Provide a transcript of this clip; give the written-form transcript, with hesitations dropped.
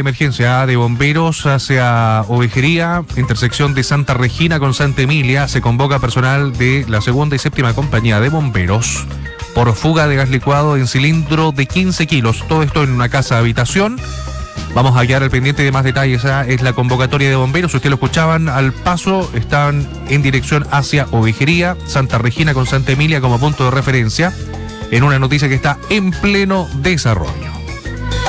emergencia de bomberos hacia Ovejería, intersección de Santa Regina con Santa Emilia. Se convoca personal de la segunda y séptima compañía de bomberos por fuga de gas licuado en cilindro de 15 kilos. Todo esto en una casa de habitación. Vamos a quedar al pendiente de más detalles. Es la convocatoria de bomberos. Ustedes lo escuchaban al paso. Están en dirección hacia Ovejería, Santa Regina con Santa Emilia como punto de referencia, en una noticia que está en pleno desarrollo.